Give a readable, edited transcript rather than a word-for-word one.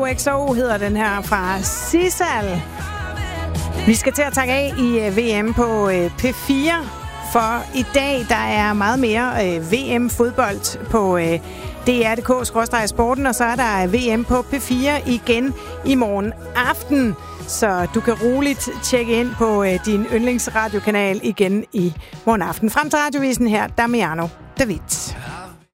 XO hedder den her fra Sissal. Vi skal til at takke af i VM på P4, for i dag der er meget mere VM-fodbold på DR.dk/sporten, og så er der VM på P4 igen i morgen aften. Så du kan roligt tjekke ind på din yndlingsradiokanal igen i morgen aften. Frem til radiovisen her, Damiano David.